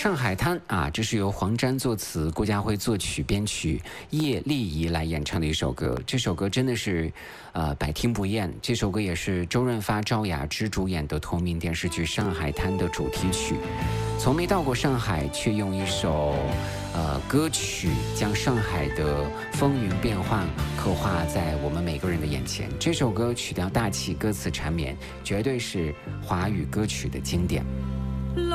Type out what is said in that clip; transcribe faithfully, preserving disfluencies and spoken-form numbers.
上海滩啊，这是由黄沾作词，郭家辉作曲编曲，叶丽仪来演唱的一首歌。这首歌真的是，呃，百听不厌。这首歌也是周润发、赵雅芝主演的同名电视剧《上海滩》的主题曲。从没到过上海，却用一首呃歌曲将上海的风云变幻刻画在我们每个人的眼前。这首歌曲调大气，歌词缠绵，绝对是华语歌曲的经典。